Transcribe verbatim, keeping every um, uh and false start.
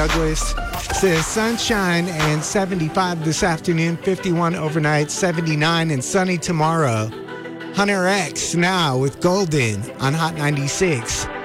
Douglas says sunshine and seventy-five this afternoon, fifty-one overnight, seventy-nine and sunny tomorrow. Hunter X now with Golden on Hot ninety-six.